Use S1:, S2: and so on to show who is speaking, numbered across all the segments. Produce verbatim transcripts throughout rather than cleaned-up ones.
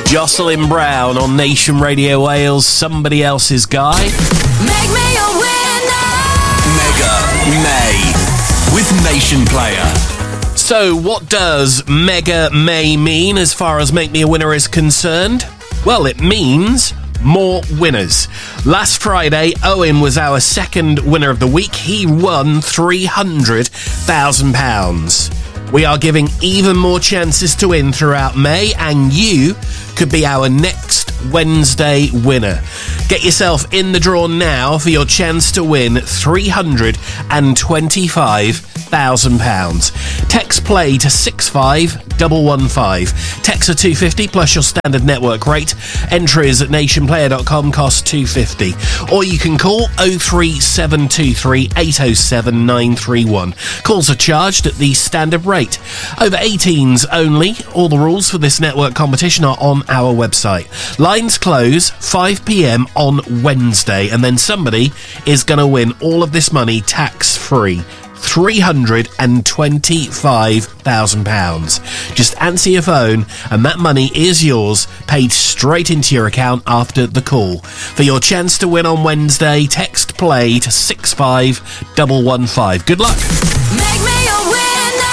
S1: Jocelyn Brown on Nation Radio Wales, Somebody Else's Guy.
S2: Make me a winner!
S3: Mega May with Nation Player.
S1: So, what does Mega May mean as far as Make Me a Winner is concerned? Well, it means more winners. Last Friday, Owen was our second winner of the week. He won three hundred thousand pounds. We are giving even more chances to win throughout May, and you could be our next Wednesday winner. Get yourself in the draw now for your chance to win three hundred twenty-five thousand pounds. Text play to six five one one five. Text are two hundred fifty plus your standard network rate. Entries at nationplayer dot com cost two hundred fifty. Or you can call oh three seven two three eight oh seven nine three one. Calls are charged at the standard rate. Over eighteens only. All the rules for this network competition are on our website. Lines close five p.m. on Wednesday, and then somebody is going to win all of this money tax-free. three hundred twenty-five thousand pounds. Just answer your phone and that money is yours, paid straight into your account after the call. For your chance to win on Wednesday, text play to six five one one five. Good luck.
S2: Make me a winner!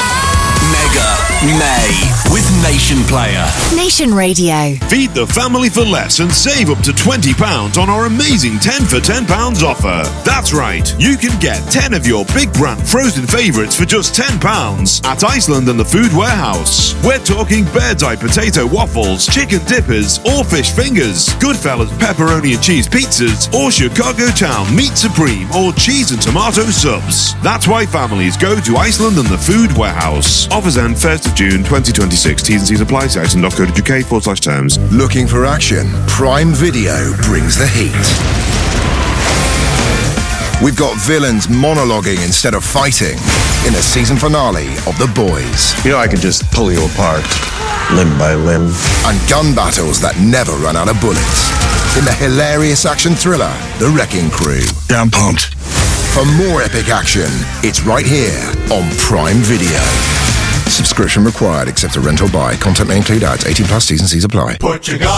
S3: Mega May with Nation Player.
S2: Nation Radio.
S4: Feed the family for less and save up to twenty pounds on our amazing ten for ten pounds offer. That's right, you can get ten of your big brand frozen favourites for just ten pounds at Iceland and the Food Warehouse. We're talking Bird's Eye potato waffles, chicken dippers or fish fingers, Goodfellas pepperoni and cheese pizzas, or Chicago Town meat supreme or cheese and tomato subs. That's why families go to Iceland and the Food Warehouse. Offers end first of June twenty twenty-six. T's and C's apply. See iceland dot co dot uk forward slash terms.
S5: Looking for action? Prime Video brings the heat. We've got villains monologuing instead of fighting in the season finale of The Boys.
S6: You know I can just pull you apart, limb by limb.
S5: And gun battles that never run out of bullets in the hilarious action thriller, The Wrecking Crew.
S6: Damn pumped.
S5: For more epic action, it's right here on Prime Video. Subscription required except a rental buy. Content may include ads. eighteen plus. T's and C's apply.
S4: Put your